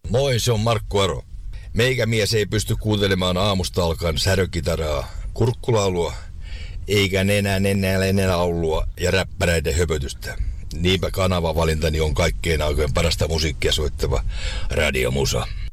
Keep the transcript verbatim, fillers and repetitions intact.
Moi, se on Markku Aro. Meikämies ei pysty kuuntelemaan aamusta alkaen särökitaraa, kurkkulaulua, eikä nenää nenää nenää laulua ja räppäreiden höpötystä. Niinpä kanavavalintani on kaikkein aikojen parasta musiikkia soittava Radiomusa.